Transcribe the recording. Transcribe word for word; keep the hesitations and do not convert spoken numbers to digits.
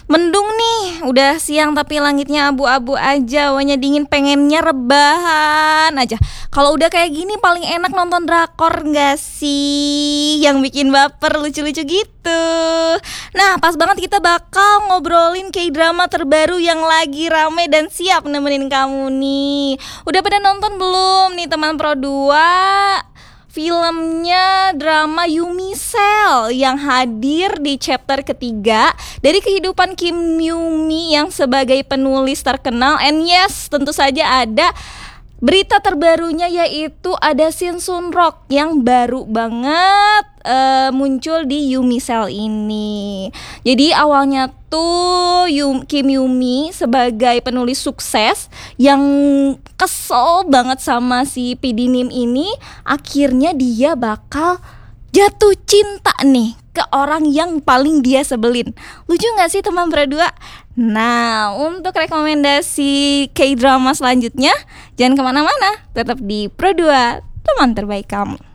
Mendung nih, udah siang tapi langitnya abu-abu aja, hawanya dingin pengennya rebahan aja. Kalau udah kayak gini paling enak nonton drakor nggak sih? Yang bikin baper lucu-lucu gitu. Nah, pas banget kita bakal ngobrolin K-drama terbaru yang lagi rame dan siap nemenin kamu nih. Udah pada nonton belum nih teman Pro dua? Filmnya drama Yumi Cell yang hadir di chapter ketiga dari kehidupan Kim Yumi yang sebagai penulis terkenal. And yes, tentu saja ada berita terbarunya, yaitu ada Shin Sun Rock yang baru banget uh, muncul di Yumi Cell ini. Jadi awalnya tuh Yum, Kim Yumi sebagai penulis sukses yang kesel banget sama si P D Nim ini, akhirnya dia bakal jatuh cinta nih ke orang yang paling dia sebelin. Lucu gak sih teman berdua? Nah, untuk rekomendasi K-drama selanjutnya, jangan kemana-mana, tetap di Pro dua, teman terbaik kamu.